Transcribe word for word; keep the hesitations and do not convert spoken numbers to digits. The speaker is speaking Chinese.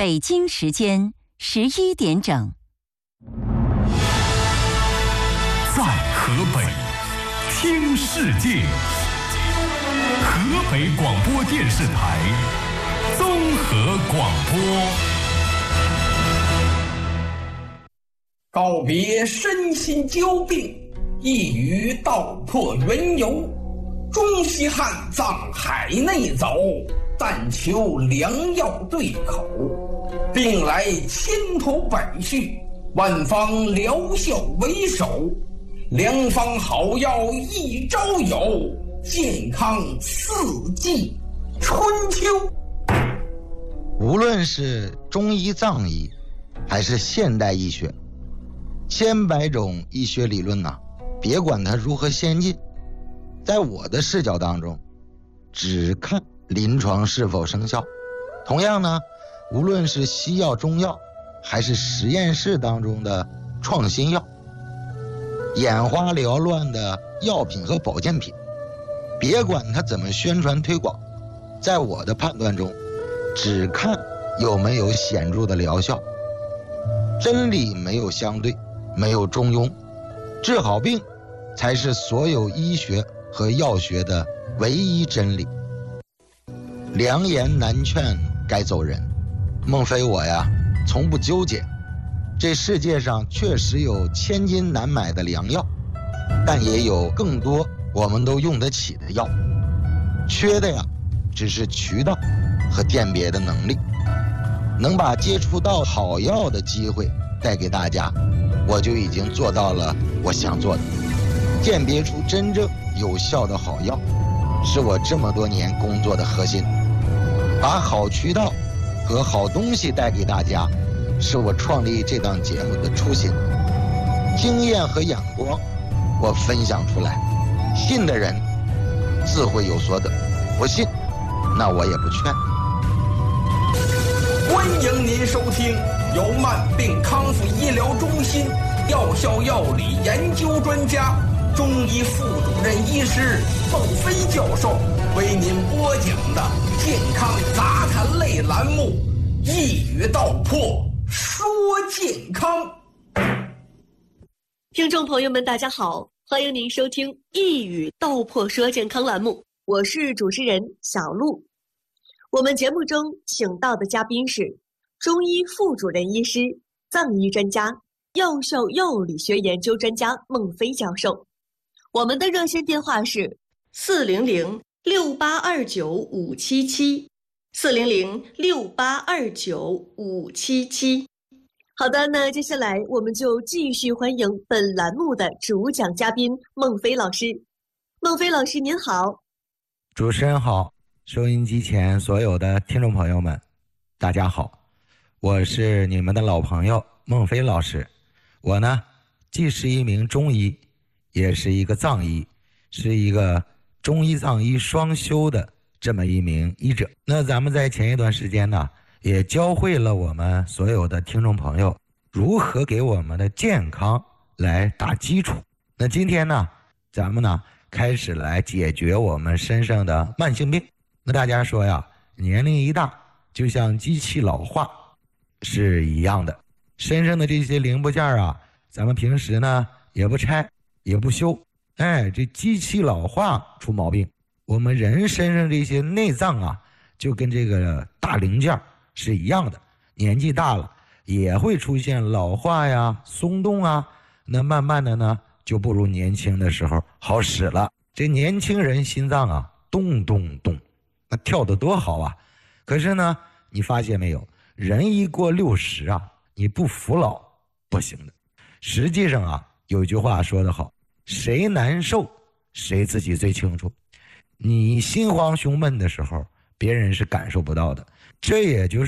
北京时间十一点整。 在河北听世界，河北广播电视台综合广播。 告别身心交病，一语道破缘由。中西汉藏海内走，但求良药对口。病来千头百绪，万方疗效为首。良方好药一朝有，健康四季春秋。 无论是中医藏医还是现代医学，千百种医学理论呢，别管它如何先进，在我的视角当中只看临床是否生效。同样呢，无论是西药中药还是实验室当中的创新药，眼花缭乱的药品和保健品，别管它怎么宣传推广，在我的判断中只看有没有显著的疗效。真理没有相对，没有中庸，治好病才是所有医学和药学的唯一真理。良言难劝该走人，孟非我呀从不纠结。这世界上确实有千金难买的良药，但也有更多我们都用得起的药，缺的呀只是渠道和鉴别的能力。能把接触到好药的机会带给大家，我就已经做到了我想做的。鉴别出真正有效的好药，是我这么多年工作的核心。把好渠道和好东西带给大家，是我创立这档节目的初心。经验和眼光我分享出来，信的人自会有所得，不信那我也不劝。 欢迎您收听由慢病康复医疗中心药效药理研究专家、中医副主任医师孟非教授为您播讲的健康杂谈类栏目《一语道破说健康》。 听众朋友们大家好，欢迎您收听《一语道破说健康》栏目，我是主持人小璐。我们节目中请到的嘉宾是中医副主任医师、藏医专家、药效药理学研究专家孟非教授。我们的热线电话是四零零六八二九五七七，四零零六八二九五七七。好的，那接下来我们就继续欢迎本栏目的主讲嘉宾孟非老师。孟非老师您好。 主持人好，收音机前所有的听众朋友们大家好，我是你们的老朋友孟非老师。我呢既是一名中医，也是一个藏医，是一个中医藏医双修的这么一名医者。那咱们在前一段时间呢，也教会了我们所有的听众朋友如何给我们的健康来打基础。那今天呢，咱们呢开始来解决我们身上的慢性病。那大家说呀，年龄一大就像机器老化是一样的，身上的这些零部件啊，咱们平时呢也不拆也不修，哎，这机器老化出毛病。我们人身上这些内脏啊，就跟这个大零件是一样的，年纪大了也会出现老化呀、松动啊，那慢慢的呢就不如年轻的时候好使了。这年轻人心脏啊咚咚咚，那跳得多好啊。可是呢，你发现没有，人一过六十啊，你不服老不行的。实际上啊，有一句话说得好，谁难受谁自己最清楚。你心慌胸闷的时候，别人是感受不到的。这也就是